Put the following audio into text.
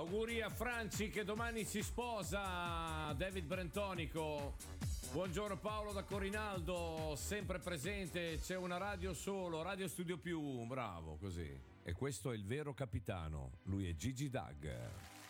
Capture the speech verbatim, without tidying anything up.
Auguri a Franci che domani si sposa, David Brentonico. Buongiorno Paolo da Corinaldo, sempre presente, c'è una radio solo, Radio Studio Più, bravo così. E questo è il vero capitano, lui è Gigi Dag.